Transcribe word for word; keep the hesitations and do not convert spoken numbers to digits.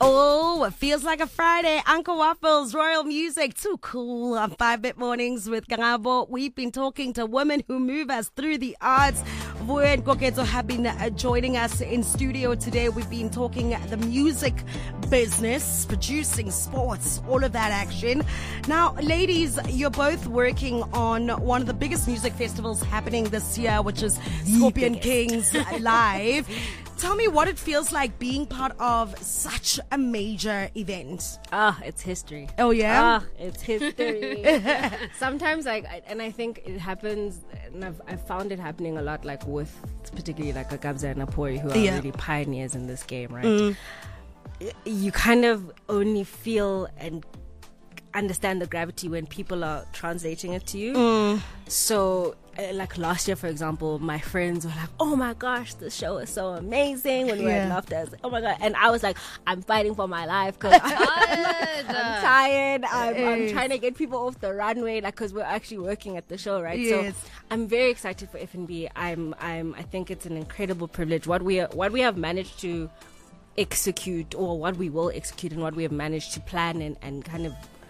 Oh, it feels like a Friday. Uncle Waffles, Royal Music, too cool on five Bit Mornings with Karabo. We've been talking to women who move us through the arts. Vuyo and Koketo have been uh, joining us in studio today. We've been talking the music business, producing, sports, all of that action. Now, ladies, you're both working on one of the biggest music festivals happening this year, which is Scorpion Kings Live. Tell me what it feels like being part of such a major event. Ah, it's history. Oh, yeah? Ah, it's history. Sometimes, like, I, and I think it happens, and I've, I've found it happening a lot, like, with particularly, like, a Gabza and Apori, who are Yeah. really pioneers in this game, right? Mm. You kind of only feel and understand the gravity when people are translating it to you. Mm. So, uh, like last year, for example, my friends were like, "Oh my gosh, the show is so amazing!" When we were Yeah. at Laughter, I was like, "Oh my god!" And I was like, "I'm fighting for my life because I'm tired. I'm, I'm Yes. trying to get people off the runway, like because we're actually working at the show, right?" Yes. So, I'm very excited for F and B. I'm, I'm, I think it's an incredible privilege. What we, are, what we have managed to execute, or what we will execute, and what we have managed to plan and, and kind of